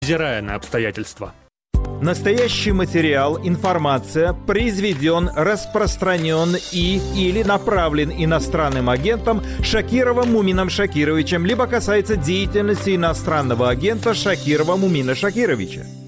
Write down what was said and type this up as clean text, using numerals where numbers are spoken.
невзирая на обстоятельства. Настоящий материал, информация произведен, распространен или направлен иностранным агентом Шакировым Мумином Шакировичем, либо касается деятельности иностранного агента Шакирова Мумина Шакировича.